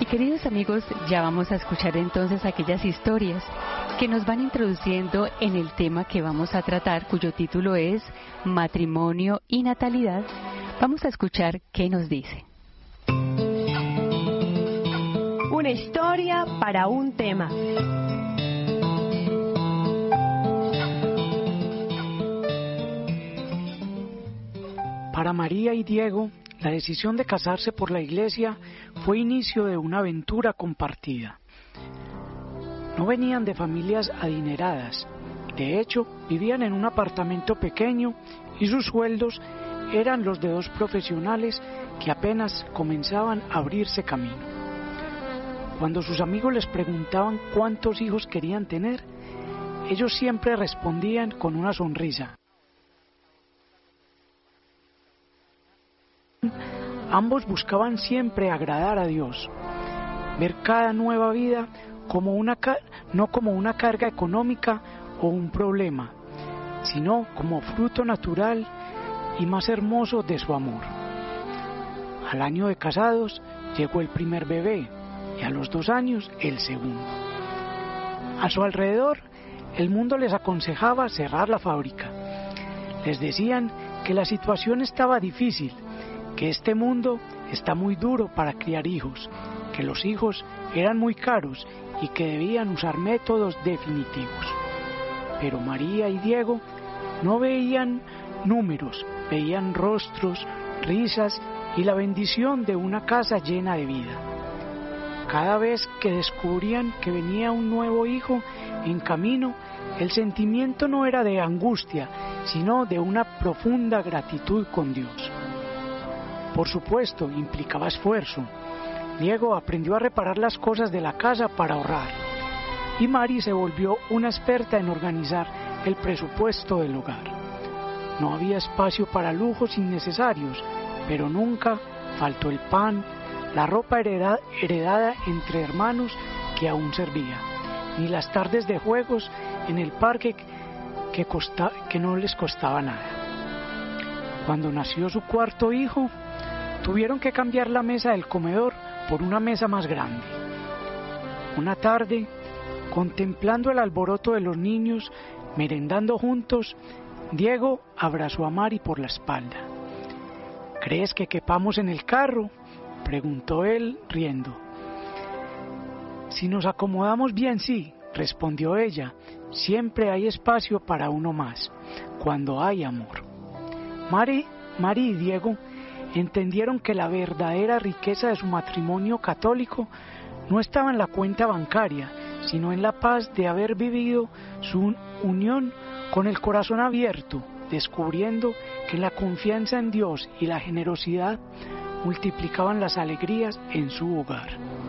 Queridos amigos, ya vamos a escuchar entonces aquellas historias que nos van introduciendo en el tema que vamos a tratar, cuyo título es Matrimonio y Natalidad. Vamos a escuchar qué nos dice. Una historia para un tema. Para María y Diego, la decisión de casarse por la iglesia fue inicio de una aventura compartida. No venían de familias adineradas, de hecho, vivían en un apartamento pequeño y sus sueldos eran los de dos profesionales que apenas comenzaban a abrirse camino. Cuando sus amigos les preguntaban cuántos hijos querían tener, ellos siempre respondían con una sonrisa. Ambos buscaban siempre agradar a Dios, ver cada nueva vida no como una carga económica o un problema, sino como fruto natural y más hermoso de su amor. Al año de casados llegó el primer bebé y a los 2 años el segundo. A su alrededor, el mundo les aconsejaba cerrar la fábrica. Les decían que la situación estaba difícil, que este mundo está muy duro para criar hijos, que los hijos eran muy caros y que debían usar métodos definitivos. Pero María y Diego no veían números, veían rostros, risas y la bendición de una casa llena de vida. Cada vez que descubrían que venía un nuevo hijo en camino, el sentimiento no era de angustia, sino de una profunda gratitud con Dios. Por supuesto, implicaba esfuerzo. Diego aprendió a reparar las cosas de la casa para ahorrar, y Mari se volvió una experta en organizar el presupuesto del hogar. No había espacio para lujos innecesarios, pero nunca faltó el pan, la ropa heredada entre hermanos que aún servía, ni las tardes de juegos en el parque que no les costaba nada. Cuando nació su cuarto hijo, tuvieron que cambiar la mesa del comedor por una mesa más grande. Una tarde, contemplando el alboroto de los niños, merendando juntos, Diego abrazó a Mari por la espalda. ¿Crees que quepamos en el carro?, preguntó él, riendo. Si nos acomodamos bien, sí, respondió ella. Siempre hay espacio para uno más, cuando hay amor. Mari y Diego entendieron que la verdadera riqueza de su matrimonio católico no estaba en la cuenta bancaria, sino en la paz de haber vivido su unión con el corazón abierto, descubriendo que la confianza en Dios y la generosidad multiplicaban las alegrías en su hogar.